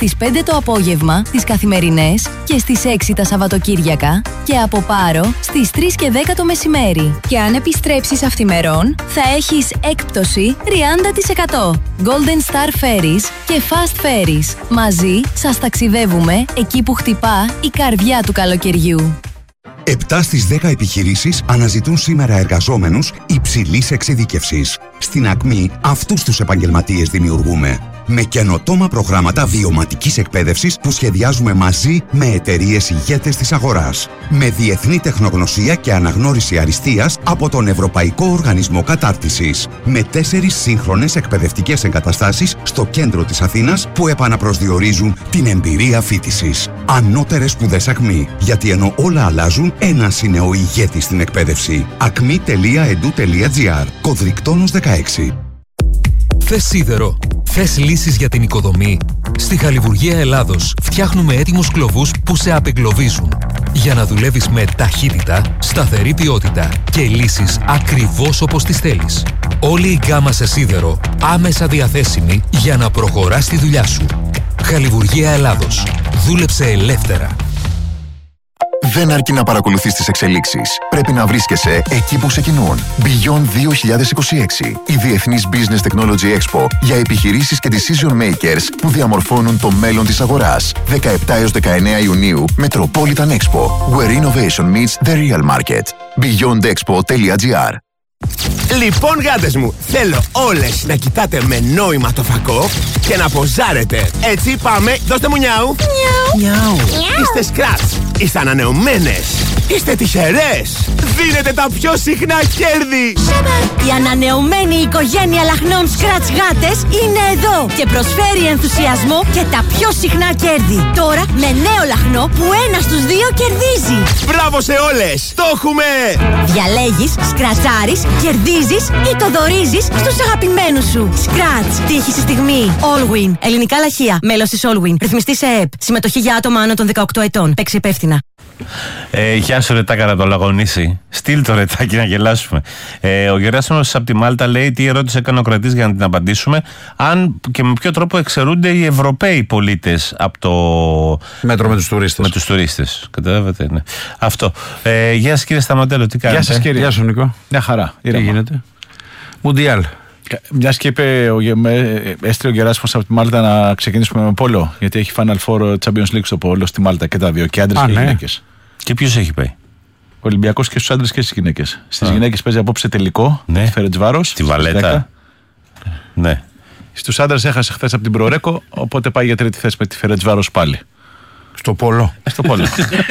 στις 5 το απόγευμα τις καθημερινές και στις 6 τα Σαββατοκύριακα και από Πάρο στις 3 και 10 το μεσημέρι. Και αν επιστρέψεις αυθημερών θα έχεις έκπτωση 30%. Golden Star Ferries και Fast Ferries. Μαζί σας ταξιδεύουμε εκεί που χτυπά η καρδιά του καλοκαιριού. 7 στις 10 επιχειρήσεις αναζητούν σήμερα εργαζόμενους υψηλής εξειδίκευσης. Στην Ακμή αυτούς τους επαγγελματίες δημιουργούμε. Με καινοτόμα προγράμματα βιωματικής εκπαίδευσης που σχεδιάζουμε μαζί με εταιρείες ηγέτες της αγοράς. Με διεθνή τεχνογνωσία και αναγνώριση αριστείας από τον Ευρωπαϊκό Οργανισμό Κατάρτισης. Με 4 σύγχρονες εκπαιδευτικές εγκαταστάσεις στο κέντρο της Αθήνας που επαναπροσδιορίζουν την εμπειρία φοιτησης. Ανώτερες σπουδές Ακμή. Γιατί ενώ όλα αλλάζουν, ένας είναι ο ηγέτης στην εκπαίδευση. acmi.edu.gr. Κωδρικτόνος 16. Θες σίδερο? Θες λύσεις για την οικοδομή? Στη Χαλιβουργία Ελλάδος φτιάχνουμε έτοιμους κλωβούς που σε απεγκλωβίζουν. Για να δουλεύεις με ταχύτητα, σταθερή ποιότητα και λύσεις ακριβώς όπως τις θέλεις. Όλη η γκάμα σε σίδερο άμεσα διαθέσιμη για να προχωράς τη δουλειά σου. Χαλιβουργία Ελλάδος. Δούλεψε ελεύθερα. Δεν αρκεί να παρακολουθείς τις εξελίξεις. Πρέπει να βρίσκεσαι εκεί που ξεκινούν. Beyond 2026. Η Διεθνής Business Technology Expo για επιχειρήσεις και decision makers που διαμορφώνουν το μέλλον της αγοράς. 17 έως 19 Ιουνίου, Metropolitan Expo. Where innovation meets the real market. beyondexpo.gr. Λοιπόν, γάτες μου, θέλω όλες να κοιτάτε με νόημα το φακό και να ποζάρετε. Έτσι, πάμε, δώστε μου νιάου. Νιάου. Είστε σκράτς, είστε ανανεωμένες, είστε τυχερές. Δίνετε τα πιο συχνά κέρδη. Η ανανεωμένη οικογένεια λαχνών σκράτς γάτες είναι εδώ και προσφέρει ενθουσιασμό και τα πιο συχνά κέρδη. Τώρα με νέο λαχνό που 1 στους 2 κερδίζει. Μπράβο σε όλες, το έχουμε! Διαλέγεις, σκρατσάρεις, κερδίζεις ή το δωρίζεις στους αγαπημένους σου. Σκράτς, τύχη στη στιγμή. Allwin, ελληνικά λαχεία, μέλος της Allwin. Ρυθμιστή σε ΕΕΠ. Συμμετοχή για άτομα άνω των 18 ετών. Παίξει υπεύθυνα. Γεια σου Ρετάκα, να το λαγωνίσει. Στείλ το Ρετάκι να γελάσουμε. Ο Γεράσιμος από τη Μάλτα λέει τι ερώτηση έκανε ο κρατής για να την απαντήσουμε. Αν και με ποιο τρόπο εξαιρούνται οι Ευρωπαίοι πολίτες από το μέτρο με τους τουρίστες. Με τους τουρίστες. Καταλάβατε, ναι. Αυτό. Γεια σας κύριε Σταματέλο, τι κάνετε? Γεια σας κύριε. Γεια σου Νικό. Μια χαρά. Τι γίνεται? Μουντιάλ. Μιας και έστειλε ο Γεράσιμος από τη Μάλτα να ξεκινήσουμε με πόλο. Γιατί έχει Final Four Champions League στο πόλο στη Μάλτα και τα δύο. Και άντρες και γυναίκες. Και ποιος έχει πάει? Ο Ολυμπιακός και στους άντρες και στις γυναίκες. Στις γυναίκες παίζει απόψε τελικό. Ναι. Φερετσβάρος. Στη Βαλέτα. Ναι. Στους άντρες έχασε χθες από την Προρέκο. Οπότε πάει για τρίτη θέση με τη Φερετσβάρος πάλι. Στο πόλο. Στο πόλο.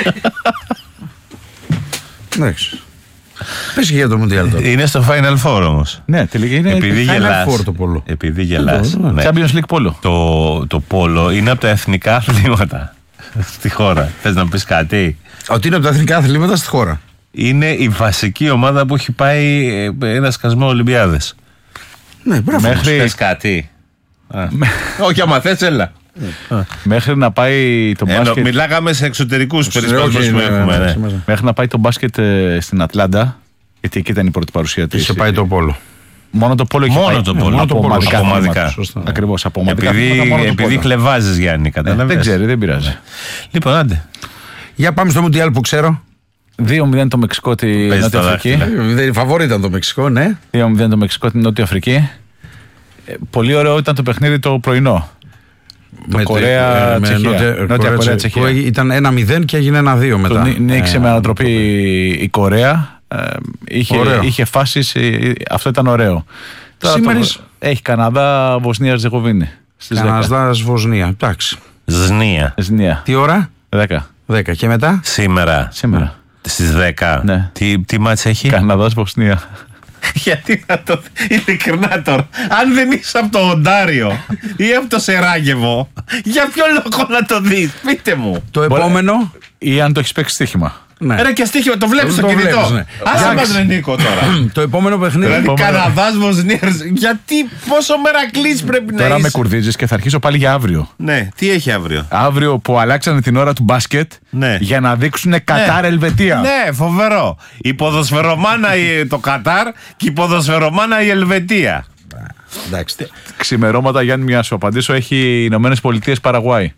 Εντάξει. Πες και για το Μουντιάλ τώρα. Είναι στο Final Four όμως. Ναι, τελικά είναι. Επειδή γελάς. Ναι. Champions League πόλο. Το πόλο είναι από τα εθνικά αθλήματα στη χώρα. Θες να πεις κάτι? Ότι είναι από τα εθνικά αθλήματα στη χώρα. Είναι η βασική ομάδα που έχει πάει ένα σκασμό Ολυμπιάδες. Ναι, μπράβο. Θες κάτι? Όχι, άμα θες, έλα. Μέχρι να πάει το μπάσκετ. Μιλάγαμε σε εξωτερικούς περισπασμούς που έχουμε. Μέχρι να πάει το μπάσκετ στην Ατλάντα, γιατί εκεί ήταν η πρώτη παρουσία της. Είχε πάει το πόλο. Μόνο το πόλο είχε πάει. Μόνο το πόλο. Από ομαδικά. Ακριβώς, από ομαδικά. Επειδή χλεβάζεις, Γιάννη, κατάλαβες. Δεν ξέρει, δεν πειράζει. Λοιπόν, άντε. Για πάμε στο Μουντιάλ που ξέρω. 2-0 το Μεξικό τη Νότια Αφρική. Φαβορί ήταν το Μεξικό, ναι. 2-0 το Μεξικό τη Νότια Αφρική. Πολύ ωραίο ήταν το παιχνίδι το πρωινό. Το Νότια Κορέα Τσεχία. Ήταν 1-0 και έγινε 1-2 μετά. Νίκησε με ανατροπή η Κορέα. Είχε φάσεις. Αυτό ήταν ωραίο. Σήμερα έχει Καναδά, Βοσνία, Ερζεγοβίνη. Καναδά, Βοσνία. Εντάξει. Ζνία. Τι ώρα? 10 και μετά? Σήμερα. Στις 10. Ναι. Τι μάτς έχει? Καναδάς, Βοσνία. Γιατί να το ειλικρινά τώρα, αν δεν είσαι από το Οντάριο ή από το Σεράγεβο, για ποιο λόγο να το δεις? Πείτε μου. Το επόμενο. Ή αν το έχεις παίξει στοίχημα. Ναι. Ρε και στοίχημα, το βλέπεις στο κινητό. Ναι. Άσε μας ρε Νίκο τώρα. Το επόμενο παιχνίδι. Δηλαδή Καναδάς, Βοσνίας. Γιατί, πόσο μερακλής πρέπει να είσαι? Τώρα με κουρδίζεις και θα αρχίσω πάλι για αύριο. Ναι, τι έχει αύριο? Αύριο που αλλάξανε την ώρα του μπάσκετ, ναι, για να δείξουν Κατάρ Ελβετία. Ναι, φοβερό. Η ποδοσφαιρομάνα το Κατάρ και η ποδοσφαιρομάνα η Ελβετία. Εντάξει. Ξημερώματα, Γιάννη, μια σου απαντήσω. Έχει Ηνωμένες Πολιτείες Παραγουάη.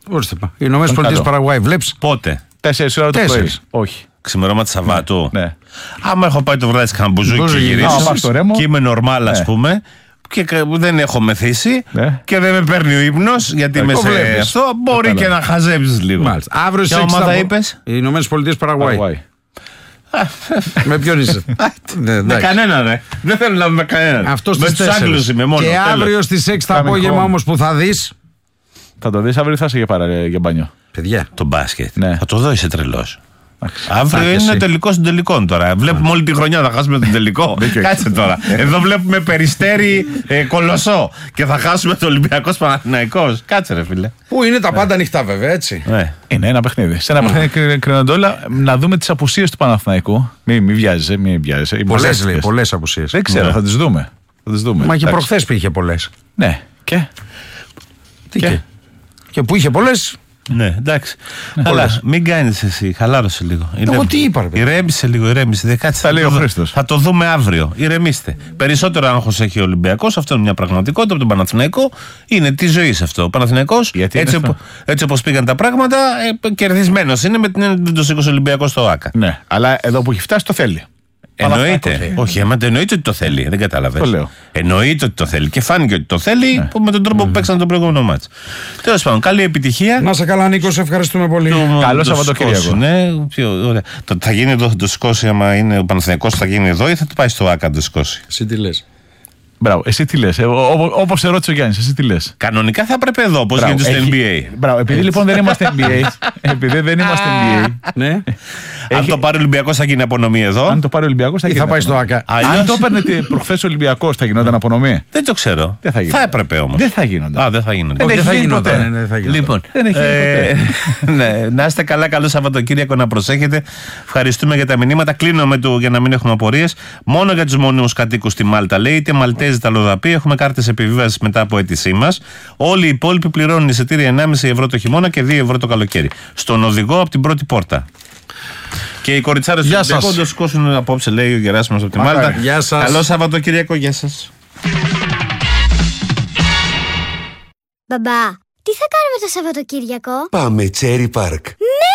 Οι Ηνωμένες Πολιτείες Παραγουάη, βλέπεις. Πότε? 4 ώρα το πρωί. Όχι. Ξημερώματα Σαββάτου. Ναι. Άμα έχω πάει το βράδυ σε καμπουζούκι και γυρίσω και είμαι νορμάλ, ας πούμε, και δεν έχω μεθύσει και δεν με παίρνει ο ύπνος, γιατί είμαι σε αυτό, μπορεί και να χαζέψεις λίγο. Μάλιστα. Αύριο σε ομάδα είπες? Οι Ηνωμένες Πολιτείες Παραγουάη. Με ποιον είσαι? Με κανένα, ρε. Δεν θέλω να είμαι με κανένα. Αυτό στις 4. Είμαι μόνο. Και αύριο στις 6 το απόγευμα όμως που θα δεις. Θα το δεις αύριο, θα είσαι για μπάνιο. Παιδιά. Το μπάσκετ. Θα το δω, είσαι τρελός. Αύριο είναι τελικό των τελικών τώρα. Βλέπουμε όλη τη χρονιά θα χάσουμε τον τελικό. Κάτσε τώρα. Εδώ βλέπουμε Περιστέρι Κολοσσό και θα χάσουμε το Ολυμπιακός Παναθηναϊκός. Κάτσε, ρε φίλε. Πού είναι τα πάντα ανοιχτά, βέβαια, έτσι. Είναι ένα παιχνίδι. Σε ένα παιχνίδι κρίνονται όλα. Να δούμε τις απουσίες του Παναθηναϊκού. Μην βιάζεσαι. Πολλές απουσίες. Δεν ξέρω, θα τις δούμε. Μα και προχθές που είχε πολλές. Ναι. Και που είχε πολλές. Ναι, εντάξει. Αλλά μην κάνεις εσύ, χαλάρωσε λίγο. Εγώ τι είπα, ρε. Ηρέμησε λίγο, ηρέμησε. Θα το δούμε αύριο. Ηρεμήστε. Περισσότερο άγχος έχει ο Ολυμπιακός, αυτό είναι μια πραγματικότητα. Από τον Παναθηναϊκό είναι τη ζωή αυτό. Ο Παναθηναϊκός, έτσι όπως πήγαν τα πράγματα, κερδισμένος είναι με την έννοια ότι δεν το σήκωσε ο Ολυμπιακός στο ΆΚΑ. Ναι, αλλά εδώ που έχει φτάσει το θέλει. Εννοείται. Όχι, εννοείται ότι το θέλει. Δεν κατάλαβες. Το λέω. Εννοείται ότι το θέλει. Και φάνηκε ότι το θέλει με τον τρόπο που παίξαν το προηγούμενο μάτς. Τέλος πάντων, καλή επιτυχία. Να σε καλά, Νίκο, σε ευχαριστούμε πολύ. Καλό Σαββατοκύριακο. Ναι, θα γίνει εδώ, θα το σηκώσει. Άμα είναι ο Παναθηναϊκός, θα γίνει εδώ ή θα το πάει στο ΆΚΑ να το σηκώσει. Εσύ τι λες? Μπράβο, εσύ τι λες? Όπως σε ρώτησε ο Γιάννης, εσύ τι λες? Κανονικά θα έπρεπε εδώ, όπως γίνεται στο NBA. Μπράβο, επειδή λοιπόν δεν είμαστε NBA. Ναι. Αν το πάρει ο Ολυμπιακός θα γίνει απονομή εδώ. Αν το πάρει ο Ολυμπιακός θα πάει στο ΆΚΑ. Αν το έπαιρνε προχθές ο Ολυμπιακός θα γινόταν απονομή. Δεν το ξέρω. Θα έπρεπε όμως. Δεν θα γίνονταν. Δεν θα γίνονταν. Δεν θα γίνονταν. Λοιπόν, να είστε καλά, καλό Σαββατοκύριακο, να προσέχετε. Ευχαριστούμε για τα μηνύματα. Κλείνω για να μην έχουμε απορίες. Μόνο για τους μόνιμους κατοίκους στη Μάλτα, λέει, είτε Μαλτέζοι τα Λοδαπή, έχουμε κάρτες επιβίβασης μετά από αίτησή μας. Όλοι οι υπόλοιποι πληρώνουν εισιτήρια 1,5 ευρώ το χειμώνα και 2 ευρώ το καλοκαίρι. Στον οδηγό από την πρώτη πόρτα. Και οι κοριτσάρες του Ολυμπιακού το σηκώσουν απόψε, λέει ο Γεράσιμος από τη Μάλτα. Γεια σας. Καλό Σαββατοκύριακο, γεια σας. Μπαμπά, τι θα κάνουμε το Σαββατοκύριακο? Πάμε Cherry Park. Ναι!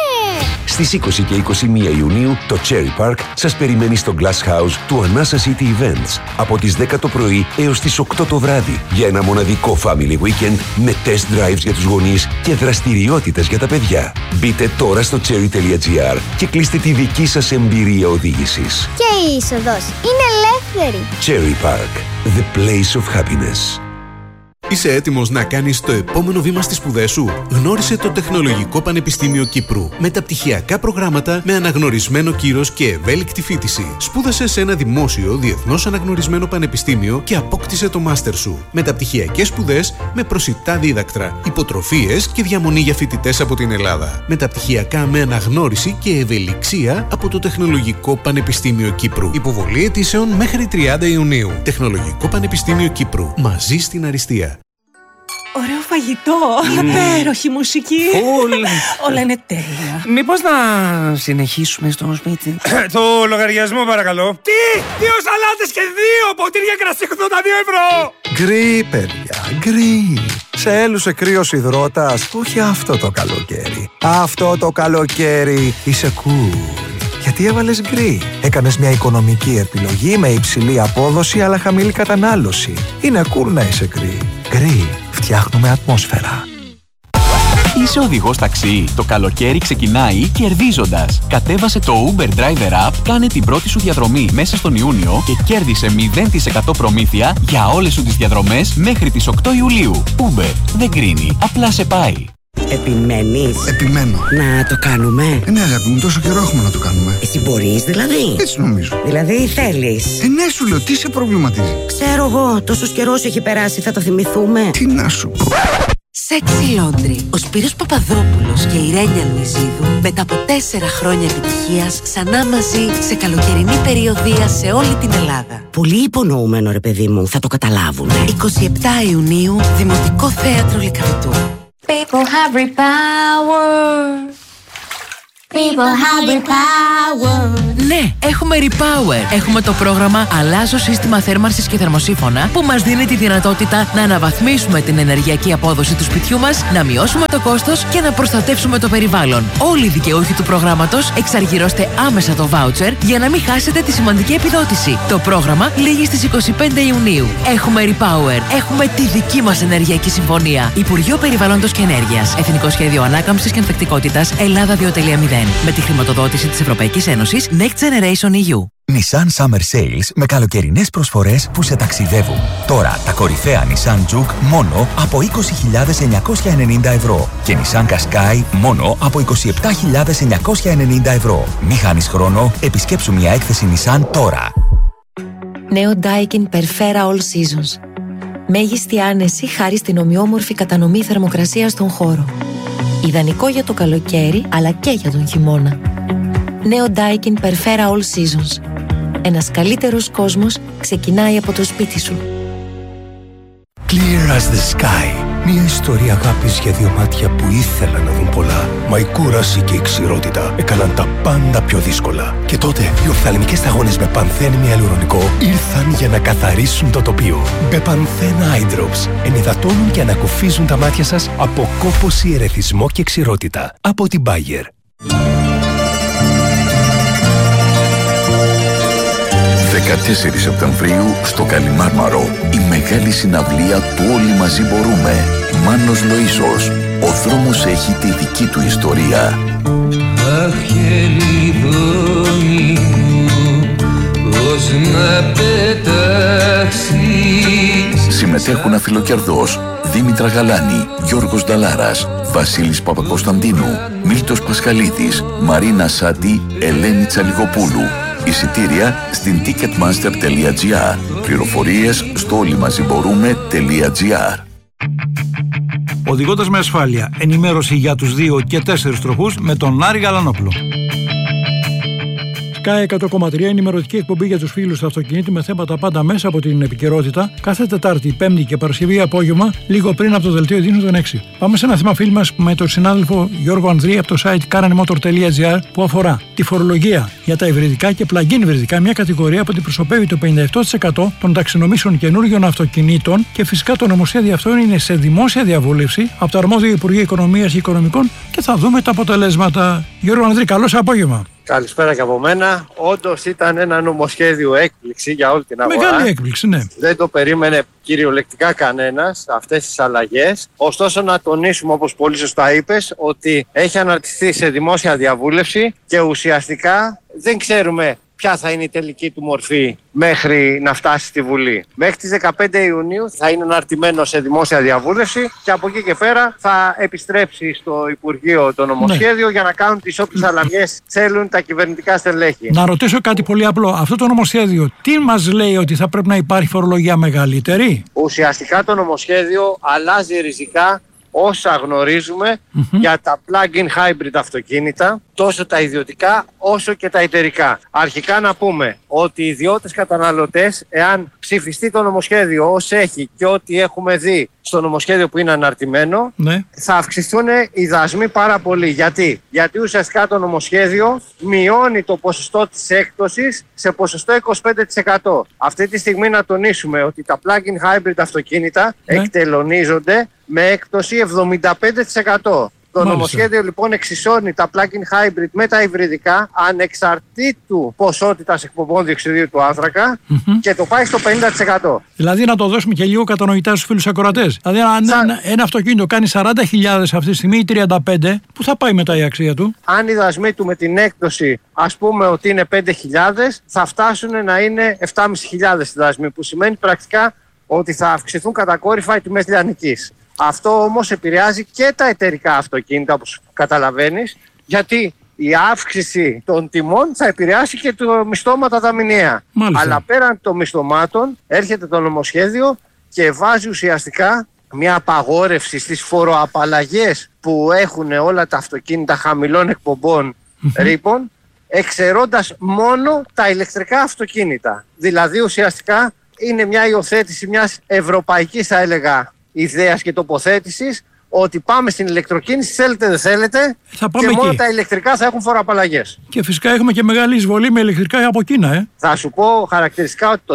Στις 20 και 21 Ιουνίου το Cherry Park σας περιμένει στο Glass House του Anasa City Events από τις 10 το πρωί έως τις 8 το βράδυ για ένα μοναδικό family weekend με test drives για τους γονείς και δραστηριότητες για τα παιδιά. Μπείτε τώρα στο cherry.gr και κλείστε τη δική σας εμπειρία οδήγησης. Και η είσοδος είναι ελεύθερη. Cherry Park, the place of happiness. Είσαι έτοιμος να κάνεις το επόμενο βήμα στις σπουδές σου? Γνώρισε το Τεχνολογικό Πανεπιστήμιο Κύπρου. Μεταπτυχιακά προγράμματα με αναγνωρισμένο κύρος και ευέλικτη φοιτηση. Σπούδασε σε ένα δημόσιο, διεθνώς αναγνωρισμένο πανεπιστήμιο και απόκτησε το μάστερ σου. Μεταπτυχιακές σπουδές με προσιτά δίδακτρα, υποτροφίες και διαμονή για φοιτητές από την Ελλάδα. Μεταπτυχιακά με αναγνώριση και ευελιξία από το Τεχνολογικό Πανεπιστήμιο Κύπρου. Υποβολή αιτήσεων μέχρι 30 Ιουνίου. Τεχνολογικό Πανεπιστήμιο Κύπρου. Μαζί στην αριστεία. Ωραίο φαγητό, υπέροχη μουσική. Όλα είναι τέλεια. Μήπως να συνεχίσουμε στο σπίτι? Το λογαριασμό παρακαλώ. Τι! 2 σαλάτες και 2 ποτήρια κρασί 82 ευρώ! Γκρι, παιδιά, γκρι. Σε έλουσε κρύος υδρότας? Όχι αυτό το καλοκαίρι. Αυτό το καλοκαίρι είσαι cool. Γιατί έβαλες γκρι? Έκανες μια οικονομική επιλογή με υψηλή απόδοση αλλά χαμηλή κατανάλωση. Είναι cool να είσαι γκρι. Γκρι. Φτιάχνουμε ατμόσφαιρα. Είσαι οδηγός ταξί? Το καλοκαίρι ξεκινάει κερδίζοντας. Κατέβασε το Uber Driver App, κάνε την πρώτη σου διαδρομή μέσα στον Ιούνιο και κέρδισε 0% προμήθεια για όλες σου τις διαδρομές μέχρι τις 8 Ιουλίου. Uber δεν κρίνει, απλά σε πάει. Επιμένεις? Επιμένω. Να το κάνουμε? Ναι, αγάπη μου, τόσο καιρό έχουμε να το κάνουμε. Εσύ μπορείς δηλαδή? Έτσι νομίζω. Δηλαδή θέλεις? Ναι, σου λέω, τι σε προβληματίζει? Ξέρω εγώ, τόσος καιρός έχει περάσει, θα το θυμηθούμε. Τι να σου πω. Sexy Laundry. Ο Σπύρος Παπαδόπουλος και η Ρένια Λουιζίδου μετά από 4 χρόνια επιτυχίας ξανά μαζί σε καλοκαιρινή περιοδεία σε όλη την Ελλάδα. Πολύ υπονοούμενο ρε παιδί μου, θα το καταλάβουνε. 27 Ιουνίου, Δημοτικό Θέατρο Λυκαβητού. People have real power. People have repower. Ναι, έχουμε Repower. Έχουμε το πρόγραμμα Αλλάζω σύστημα θέρμανσης και θερμοσύφωνα που μας δίνει τη δυνατότητα να αναβαθμίσουμε την ενεργειακή απόδοση του σπιτιού μας, να μειώσουμε το κόστος και να προστατεύσουμε το περιβάλλον. Όλοι οι δικαιούχοι του προγράμματος εξαργυρώστε άμεσα το voucher για να μην χάσετε τη σημαντική επιδότηση. Το πρόγραμμα λήγει στις 25 Ιουνίου. Έχουμε Repower. Έχουμε τη δική μας ενεργειακή συμφωνία. Υπουργείο Περιβάλλοντος και Ενέργειας. Εθνικό Σχέδιο Ανάκαμψης και Ανθεκτικότητας Ελλάδα 2.0. Με τη χρηματοδότηση της Ευρωπαϊκής Ένωσης Next Generation EU. Nissan Summer Sales με καλοκαιρινές προσφορές που σε ταξιδεύουν. Τώρα τα κορυφαία Nissan Juke μόνο από 20.990 ευρώ και Nissan Qashqai μόνο από 27.990 ευρώ. Μη χάνεις χρόνο, επισκέψου μια έκθεση Nissan τώρα. Νέο Daikin Perfera All Seasons. Μέγιστη άνεση χάρη στην ομοιόμορφη κατανομή θερμοκρασίας στον χώρο. Ιδανικό για το καλοκαίρι, αλλά και για τον χειμώνα. Νέο Daikin Perfera All Seasons. Ένας καλύτερος κόσμος ξεκινάει από το σπίτι σου. Clear as the sky. Μια ιστορία αγάπης για δύο μάτια που ήθελαν να δουν πολλά. Μα η κούραση και η ξηρότητα έκαναν τα πάντα πιο δύσκολα. Και τότε οι οφθαλμικές σταγόνες Bepanthen με ιαλουρονικό ήρθαν για να καθαρίσουν το τοπίο. Bepanthen Eye Drops ενυδατώνουν και ανακουφίζουν τα μάτια σας από κόπωση, ερεθισμό και ξηρότητα. Από την Bayer. 14 Σεπτεμβρίου στο Καλιμάρμαρο η μεγάλη συναυλία του Όλοι Μαζί Μπορούμε. Μάνος Λοΐσος. Ο δρόμος έχει τη δική του ιστορία. Αχ, χελιδόνι μου, πώς να πετάξεις. Συμμετέχουν Αφιλοκερδός, Δήμητρα Γαλάνη, Γιώργος Νταλάρας, Βασίλης Παπακοσταντίνου, Μίλτος Πασχαλίδης, Μαρίνα Σάτι, Ελένη Τσαλιγοπούλου. Εισιτήρια στην ticketmaster.gr. Πληροφορίες στο όλοιμαζιμπορούμε.gr. Οδηγώντας με ασφάλεια. Ενημέρωση για τους 2 και 4 τροχούς με τον Άρη Γαλανόπουλο. Sky 100,3 ενημερωτική εκπομπή για τους φίλους του αυτοκινήτου με θέματα πάντα μέσα από την επικαιρότητα. Κάθε Τετάρτη, Πέμπτη και Παρασκευή απόγευμα, λίγο πριν από το δελτίο ειδήσεων των 6. Πάμε σε ένα θέμα φίλοι μας με τον συνάδελφο Γιώργο Ανδρή από το site karanmotor.gr που αφορά τη φορολογία για τα υβριδικά και plug-in υβριδικά, μια κατηγορία που αντιπροσωπεύει το 57% των ταξινομήσεων καινούριων αυτοκινήτων και φυσικά το νομοσχέδιο αυτό είναι σε δημόσια διαβούλευση από το αρμόδιο Υπουργείο Οικονομίας και Οικονομικών και θα δούμε τα αποτελέσματα. Γιώργο Ανδρή, καλό απόγευμα. Καλησπέρα και από μένα. Όντως ήταν ένα νομοσχέδιο έκπληξη για όλη την αγορά. Μεγάλη έκπληξη, ναι. Δεν το περίμενε κυριολεκτικά κανένας αυτές τις αλλαγές. Ωστόσο, να τονίσουμε, όπως πολύ σωστά είπες, ότι έχει αναρτηθεί σε δημόσια διαβούλευση και ουσιαστικά δεν ξέρουμε ποια θα είναι η τελική του μορφή μέχρι να φτάσει στη Βουλή. Μέχρι τις 15 Ιουνίου θα είναι αναρτημένο σε δημόσια διαβούλευση και από εκεί και πέρα θα επιστρέψει στο Υπουργείο το νομοσχέδιο για να κάνουν τις όποιες αλλαγές θέλουν τα κυβερνητικά στελέχη. Να ρωτήσω κάτι πολύ απλό. Αυτό το νομοσχέδιο τι μας λέει, ότι θα πρέπει να υπάρχει φορολογία μεγαλύτερη? Ουσιαστικά το νομοσχέδιο αλλάζει ριζικά όσα γνωρίζουμε για τα plug-in hybrid αυτοκίνητα, τόσο τα ιδιωτικά όσο και τα εταιρικά. Αρχικά να πούμε ότι οι ιδιώτες καταναλωτές, εάν ψηφιστεί το νομοσχέδιο ως έχει και ό,τι έχουμε δει στο νομοσχέδιο που είναι αναρτημένο, θα αυξηθούν οι δασμοί πάρα πολύ. Γιατί ουσιαστικά το νομοσχέδιο μειώνει το ποσοστό της έκπτωσης σε ποσοστό 25%. Αυτή τη στιγμή να τονίσουμε ότι τα plug-in hybrid αυτοκίνητα εκτελονίζονται με έκπτωση 75%. Το νομοσχέδιο λοιπόν εξισώνει τα plug-in hybrid με τα υβριδικά ανεξαρτήτου ποσότητας εκπομπών διοξειδίου του άνθρακα και το πάει στο 50%. Δηλαδή να το δώσουμε και λίγο κατανοητά στους φίλους ακροατές. Δηλαδή αν ένα αυτοκίνητο κάνει 40.000 αυτή τη στιγμή ή 35, πού θα πάει μετά η αξία του? Αν οι δασμοί του με την έκπτωση ας πούμε ότι είναι 5.000, θα φτάσουν να είναι 7.500 δασμοί, που σημαίνει πρακτικά ότι θα αυξηθούν κατακόρυφα οι τιμές λιανικής. Αυτό όμως επηρεάζει και τα εταιρικά αυτοκίνητα, όπως καταλαβαίνεις, γιατί η αύξηση των τιμών θα επηρεάσει και το μισθώματα τα μηνιαία. Αλλά πέραν των μισθωμάτων έρχεται το νομοσχέδιο και βάζει ουσιαστικά μια απαγόρευση στις φοροαπαλλαγές που έχουν όλα τα αυτοκίνητα χαμηλών εκπομπών ρήπων, εξαιρώντας μόνο τα ηλεκτρικά αυτοκίνητα. Δηλαδή ουσιαστικά είναι μια υιοθέτηση μιας ευρωπαϊκής, θα έλεγα, ιδέας και τοποθέτησης, ότι πάμε στην ηλεκτροκίνηση, θέλετε δεν θέλετε, και μόνο τα ηλεκτρικά θα έχουν φοροαπαλλαγές. Και φυσικά έχουμε και μεγάλη εισβολή με ηλεκτρικά από Κίνα. Θα σου πω χαρακτηριστικά ότι το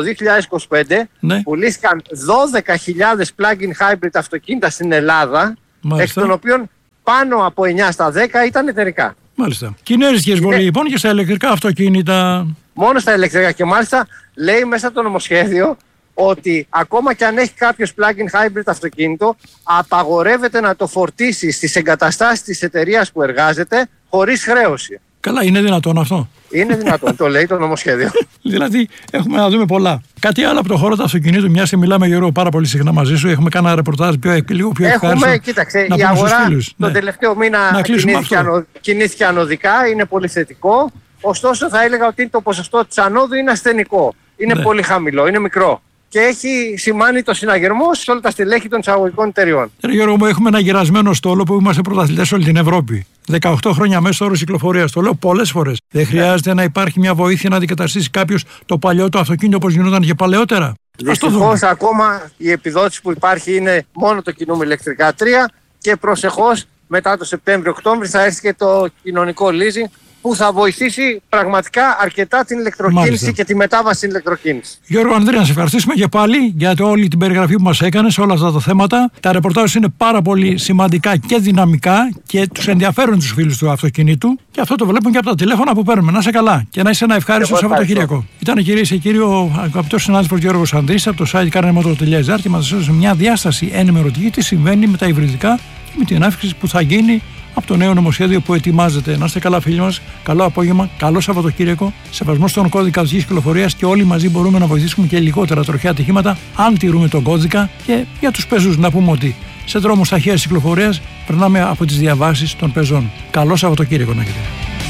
2025 πουλήθηκαν 12.000 plug-in hybrid αυτοκίνητα στην Ελλάδα, εκ των οποίων πάνω από 9 στα 10 ήταν εταιρικά. Μάλιστα. Κινέζικη εισβολή λοιπόν και στα ηλεκτρικά αυτοκίνητα. Μόνο στα ηλεκτρικά, και μάλιστα λέει μέσα το νομοσχέδιο ότι ακόμα και αν έχει κάποιος plug-in hybrid αυτοκίνητο, απαγορεύεται να το φορτίσει στις εγκαταστάσεις της εταιρείας που εργάζεται χωρίς χρέωση. Καλά, είναι δυνατόν αυτό? Είναι δυνατόν, το λέει το νομοσχέδιο. Δηλαδή, έχουμε να δούμε πολλά. Κάτι άλλο από το χώρο του αυτοκινήτου, μια και μιλάμε, Γιώργο, πάρα πολύ συχνά μαζί σου. Έχουμε κάνει ένα ρεπορτάζ λίγο πιο ευχάριστο. Έχουμε, κοίταξε, η αγορά τον τελευταίο μήνα κινήθηκε ανωδικά, είναι πολύ θετικό. Ωστόσο, θα έλεγα ότι το ποσοστό της ανόδου είναι ασθενικό. Είναι πολύ χαμηλό, είναι μικρό. Και έχει σημάνει το συναγερμό σε όλα τα στελέχη των εισαγωγικών εταιριών. Γιώργο μου, έχουμε ένα γερασμένο στόλο που είμαστε πρωταθλητές σε όλη την Ευρώπη. 18 χρόνια μέσω όρου κυκλοφορίας. Το λέω πολλές φορές. Δεν χρειάζεται να υπάρχει μια βοήθεια να αντικαταστήσει κάποιος το παλιό το αυτοκίνητο όπως γινόταν και παλαιότερα? Δυστυχώς ακόμα η επιδότηση που υπάρχει είναι μόνο το κινούμε ηλεκτρικά 3 και προσεχώς μετά το Σεπτέμβριο-Οκτώβριο θα έρθει και το κοινωνικό leasing, που θα βοηθήσει πραγματικά αρκετά την ηλεκτροκίνηση και τη μετάβαση στην ηλεκτροκίνηση. Γιώργο Ανδρέα, να σε ευχαριστήσουμε και πάλι για όλη την περιγραφή που μας έκανες σε όλα αυτά τα θέματα. Τα ρεπορτάζ είναι πάρα πολύ σημαντικά και δυναμικά και τους ενδιαφέρουν τους φίλους του αυτοκινήτου, και αυτό το βλέπουν και από τα τηλέφωνα που παίρνουμε. Να είσαι καλά και να είσαι ένα ευχάριστο Σαββατοκύριακο. Ήταν, κυρίες και κύριοι, ο αγαπητός συνάδελφος Γιώργος Ανδρής από το site carnemoto.gr και μας έδωσε μια διάσταση ενημερωτική τι συμβαίνει με τα υβριδικά και με την αύξηση που θα γίνει από το νέο νομοσχέδιο που ετοιμάζεται. Να είστε καλά, φίλοι μας. Καλό απόγευμα, καλό Σαββατοκύριακο. Σεβασμό στον κώδικα οδικής κυκλοφορίας, και όλοι μαζί μπορούμε να βοηθήσουμε και λιγότερα τροχαία ατυχήματα αν τηρούμε τον κώδικα. Και για τους πεζούς να πούμε ότι σε δρόμους ταχείας κυκλοφορίας περνάμε από τις διαβάσεις των πεζών. Καλό Σαββατοκύριακο να έχετε.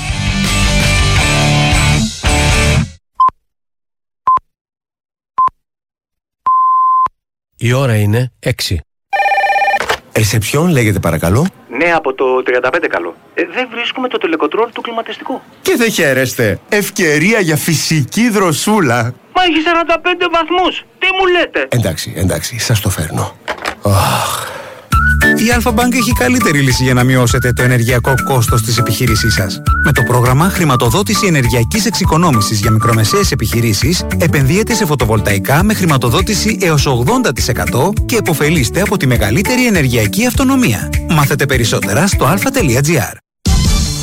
Η ώρα είναι 6. Ρεσεψιόν λέγεται παρακαλώ. Ναι, από το 35 καλό. Δεν βρίσκουμε το τελεκοτρόλ του κλιματιστικού. Και δεν χαίρεστε. Ευκαιρία για φυσική δροσούλα. Μα έχει 45 βαθμούς. Τι μου λέτε? Εντάξει, σας το φέρνω. Η Alpha-Bank έχει καλύτερη λύση για να μειώσετε το ενεργειακό κόστος της επιχείρησής σας. Με το πρόγραμμα Χρηματοδότηση Ενεργειακής Εξοικονόμησης για μικρομεσαίες επιχειρήσεις, επενδύετε σε φωτοβολταϊκά με χρηματοδότηση έως 80% και επωφελείστε από τη μεγαλύτερη ενεργειακή αυτονομία. Μάθετε περισσότερα στο alpha.gr.